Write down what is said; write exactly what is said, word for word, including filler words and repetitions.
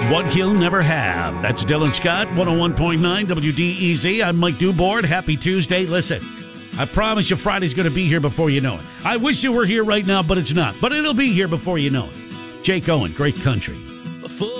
What He'll Never Have. That's Dylan Scott, one oh one point nine W D E Z. I'm Mike Newboard. Happy Tuesday. Listen, I promise you Friday's going to be here before you know it. I wish you were here right now, but it's not. But it'll be here before you know it. Jake Owen, Great Country.